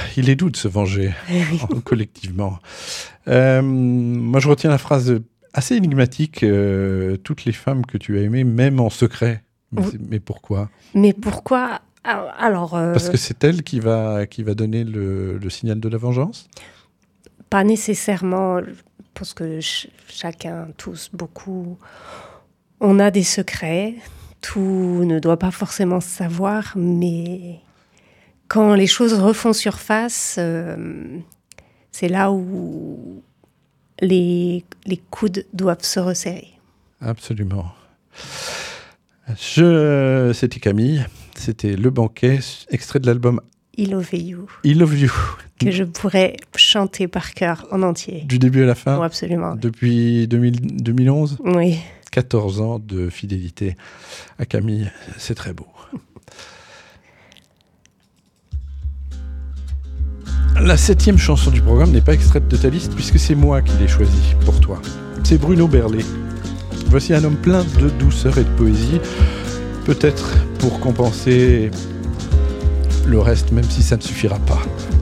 il est doux de se venger collectivement. Moi, je retiens la phrase assez énigmatique. Toutes les femmes que tu as aimées, même en secret. Mais pourquoi ? Mais pourquoi ? Alors, Parce que c'est elle qui va donner le signal de la vengeance ? Pas nécessairement, parce que chacun, tous, beaucoup, on a des secrets. Tout ne doit pas forcément se savoir, mais quand les choses refont surface, c'est là où les coudes doivent se resserrer. Absolument. C'était Camille, c'était Le Banquet, extrait de l'album I Love You. I Love You. Que je pourrais chanter par cœur en entier. Du début à la fin ? Oui, absolument. Depuis 2011 ? Oui. 14 ans de fidélité à Camille, c'est très beau. La 7e chanson du programme n'est pas extraite de ta liste puisque c'est moi qui l'ai choisie pour toi. C'est Bruno Berlet. Voici un homme plein de douceur et de poésie, peut-être pour compenser le reste, même si ça ne suffira pas.